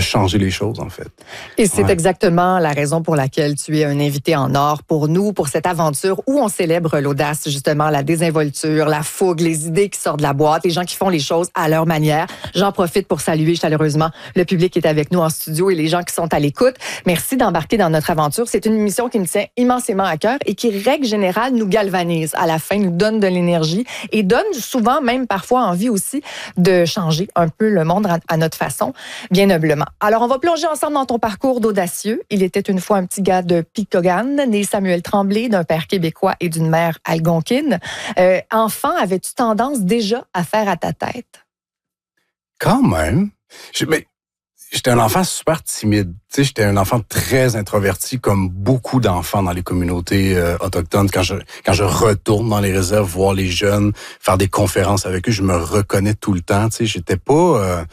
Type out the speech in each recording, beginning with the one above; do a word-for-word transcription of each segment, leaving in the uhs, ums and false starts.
changer les choses, en fait. Et c'est ouais. exactement la raison pour laquelle tu es un invité en or pour nous, pour cette aventure où on célèbre l'audace, justement, la désinvolture, la fougue, les idées qui sortent de la boîte, les gens qui font les choses à leur manière. J'en profite pour saluer chaleureusement le public qui est avec nous en studio et les gens qui sont à l'écoute. Merci d'embarquer dans notre aventure. C'est une émission qui nous tient immensément à cœur et qui, règle générale, nous galvanise à la fin, nous donne de l'énergie et donne souvent, même parfois, envie aussi de changer un peu le monde à notre façon, bien noblement. Alors, on va plonger ensemble dans ton parcours d'audacieux. Il était une fois un petit gars de Picogan, né Samuel Tremblay, d'un père québécois et d'une mère algonquine. Euh, enfant, avais-tu tendance déjà à faire à ta tête? Quand même. Je, mais, j'étais un enfant super timide. Tu sais, j'étais un enfant très introverti, comme beaucoup d'enfants dans les communautés euh, autochtones. Quand je quand je retourne dans les réserves, voir les jeunes, faire des conférences avec eux, je me reconnais tout le temps. Tu sais, j'étais pas... Euh,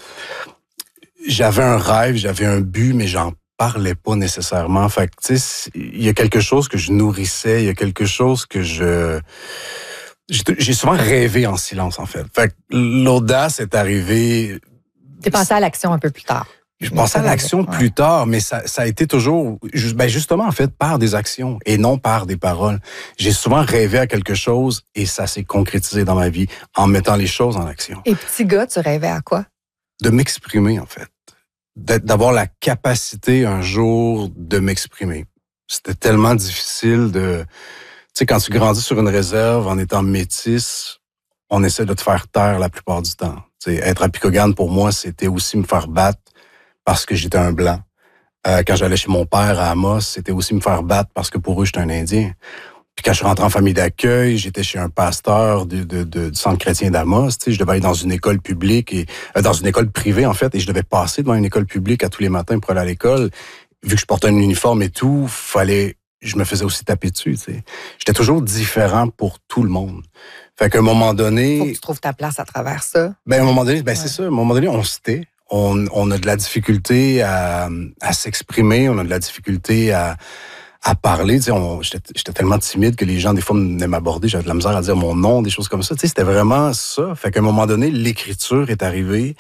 j'avais un rêve, j'avais un but, mais j'en parlais pas nécessairement. Fait que, tu sais, il y a quelque chose que je nourrissais, il y a quelque chose que je... J'ai souvent rêvé en silence, en fait. Fait que l'audace est arrivée... T'es passé à l'action un peu plus tard. Je pensais à l'action ouais. plus tard, mais ça, ça a été toujours, ben justement, en fait, par des actions et non par des paroles. J'ai souvent rêvé à quelque chose et ça s'est concrétisé dans ma vie en mettant les choses en action. Et petit gars, tu rêvais à quoi? De m'exprimer, en fait. D'avoir la capacité un jour de m'exprimer. C'était tellement difficile de... Tu sais, quand tu grandis sur une réserve en étant métis, on essaie de te faire taire la plupart du temps. Tu sais, être à Picogan, pour moi, c'était aussi me faire battre parce que j'étais un blanc. Euh, quand j'allais chez mon père à Amos, c'était aussi me faire battre parce que pour eux, j'étais un Indien. Puis quand je suis rentré en famille d'accueil, j'étais chez un pasteur de, de, de, du centre chrétien d'Amos. Tu sais, je devais aller dans une école publique, et euh, dans une école privée, en fait, et je devais passer devant une école publique à tous les matins pour aller à l'école. Vu que je portais un uniforme et tout, fallait... je me faisais aussi taper dessus, tu sais. J'étais toujours différent pour tout le monde. Fait qu'à un moment donné... Faut que tu trouves ta place à travers ça. Ben, à un moment donné, ben, ouais. c'est ça. À un moment donné, on se tait. On, on a de la difficulté à, à s'exprimer. On a de la difficulté à, à parler. Tu sais, on, j'étais, j'étais tellement timide que les gens, des fois, venaient m'aborder. J'avais de la misère à dire mon nom, des choses comme ça. Tu sais, c'était vraiment ça. Fait qu'à un moment donné, l'écriture est arrivée.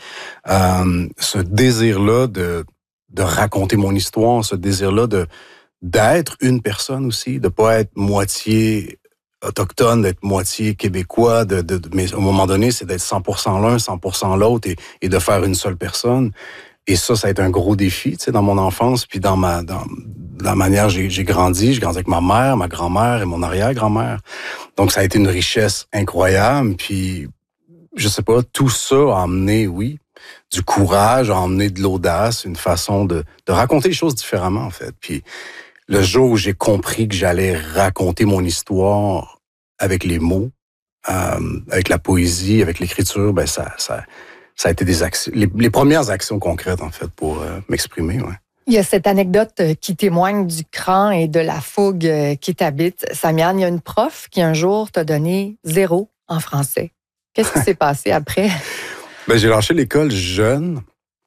Euh, ce désir-là de, de raconter mon histoire, ce désir-là de, d'être une personne aussi, de pas être moitié autochtone, d'être moitié québécois, de, de, de, mais au moment donné, c'est d'être cent pour cent l'un, cent pour cent l'autre et, et de faire une seule personne. Et ça, ça a été un gros défi, tu sais, dans mon enfance, puis dans ma, dans, dans la manière j'ai, j'ai grandi. J'ai grandi avec ma mère, ma grand-mère et mon arrière-grand-mère. Donc, ça a été une richesse incroyable. Puis, je sais pas, tout ça a amené, oui, du courage, a amené de l'audace, une façon de, de raconter les choses différemment, en fait. Puis, le jour où j'ai compris que j'allais raconter mon histoire avec les mots, euh, avec la poésie, avec l'écriture, ben ça, ça, ça a été des actions, les, les premières actions concrètes en fait pour euh, m'exprimer. Ouais. Il y a cette anecdote qui témoigne du cran et de la fougue qui t'habite. Samiane, il y a une prof qui un jour t'a donné zéro en français. Qu'est-ce qui s'est passé après? Ben j'ai lâché l'école jeune.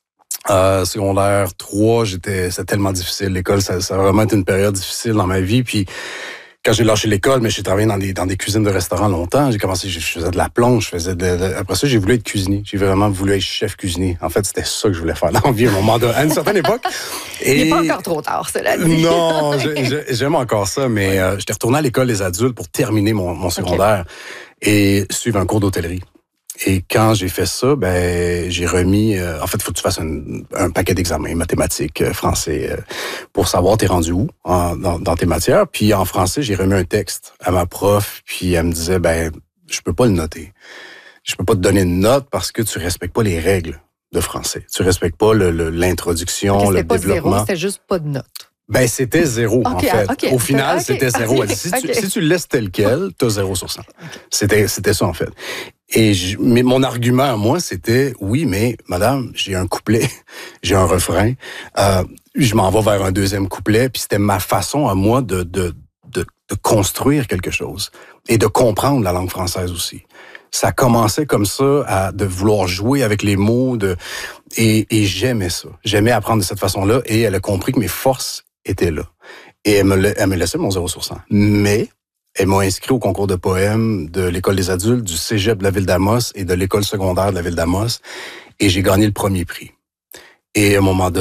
Euh, secondaire trois, j'étais, c'était tellement difficile. L'école, ça, ça a vraiment été une période difficile dans ma vie. Puis quand j'ai lâché l'école, mais j'ai travaillé dans des dans des cuisines de restaurants longtemps. J'ai commencé, je faisais de la plonge, je faisais de, de après ça, j'ai voulu être cuisinier. J'ai vraiment voulu être chef cuisinier. En fait, c'était ça que je voulais faire dans la vie à un moment donné, à une certaine époque. Et... Il n'est pas encore trop tard, cela dit. Non, j'aime encore ça, mais ouais. euh, j'étais retourné à l'école des adultes pour terminer mon, mon secondaire okay. et suivre un cours d'hôtellerie. Et quand j'ai fait ça, ben j'ai remis... Euh, en fait, il faut que tu fasses un, un paquet d'examens, mathématiques, euh, français, euh, pour savoir t'es rendu où en, dans, dans tes matières. Puis en français, j'ai remis un texte à ma prof, puis elle me disait, ben je peux pas le noter. Je peux pas te donner une note parce que tu respectes pas les règles de français. Tu respectes pas le, le, l'introduction, okay, le pas développement. Zéro, c'était juste pas de note. Ben, c'était zéro, okay, en fait. Okay, Au final, okay, c'était zéro. Okay, si, okay. Tu, si tu le laisses tel quel, t'as zéro sur cent. Okay. C'était, c'était ça, en fait. Et je, mais mon argument à moi, c'était, oui, mais madame, j'ai un couplet, j'ai un refrain, euh, je m'en vais vers un deuxième couplet, puis c'était ma façon à moi de, de, de, de construire quelque chose et de comprendre la langue française aussi. Ça commençait comme ça, à de vouloir jouer avec les mots, de et, et j'aimais ça. J'aimais apprendre de cette façon-là, et elle a compris que mes forces étaient là. Et elle me, elle me laissait mon zéro sur cent. Mais elle m'a inscrit au concours de poèmes de l'École des adultes, du Cégep de la ville d'Amos et de l'École secondaire de la ville d'Amos. Et j'ai gagné le premier prix. Et à un moment donné,